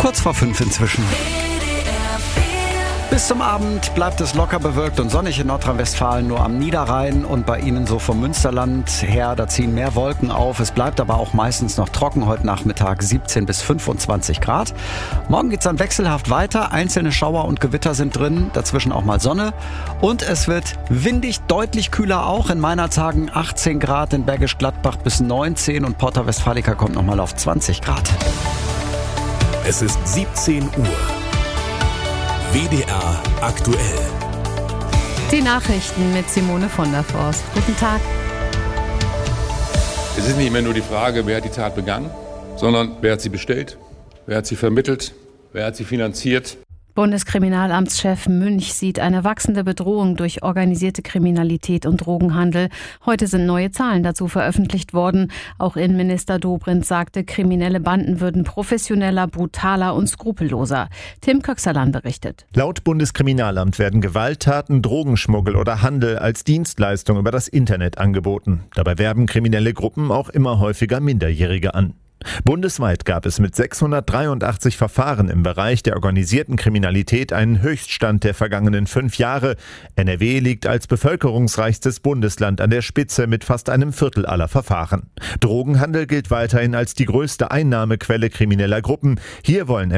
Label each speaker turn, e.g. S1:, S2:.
S1: Kurz vor 5 inzwischen. Bis zum Abend bleibt es locker bewölkt und sonnig in Nordrhein-Westfalen, nur am Niederrhein und bei Ihnen so vom Münsterland her, da ziehen mehr Wolken auf. Es bleibt aber auch meistens noch trocken, heute Nachmittag 17 bis 25 Grad. Morgen geht es dann wechselhaft weiter, einzelne Schauer und Gewitter sind drin, dazwischen auch mal Sonne. Und es wird windig, deutlich kühler auch, in Meinerzhagen 18 Grad, in Bergisch Gladbach bis 19 und Porta Westfalica kommt nochmal auf 20 Grad.
S2: Es ist 17 Uhr. WDR aktuell.
S3: Die Nachrichten mit Simone von der Forst. Guten Tag.
S4: Es ist nicht mehr nur die Frage, wer hat die Tat begangen, sondern wer hat sie bestellt, wer hat sie vermittelt, wer hat sie finanziert.
S3: Bundeskriminalamtschef Münch sieht eine wachsende Bedrohung durch organisierte Kriminalität und Drogenhandel. Heute sind neue Zahlen dazu veröffentlicht worden. Auch Innenminister Dobrindt sagte, kriminelle Banden würden professioneller, brutaler und skrupelloser. Tim Köxerlan berichtet.
S5: Laut Bundeskriminalamt werden Gewalttaten, Drogenschmuggel oder Handel als Dienstleistung über das Internet angeboten. Dabei werben kriminelle Gruppen auch immer häufiger Minderjährige an. Bundesweit gab es mit 683 Verfahren im Bereich der organisierten Kriminalität einen Höchststand der vergangenen 5 Jahre. NRW liegt als bevölkerungsreichstes Bundesland an der Spitze mit fast einem Viertel aller Verfahren. Drogenhandel gilt weiterhin als die größte Einnahmequelle krimineller Gruppen. Hier wollen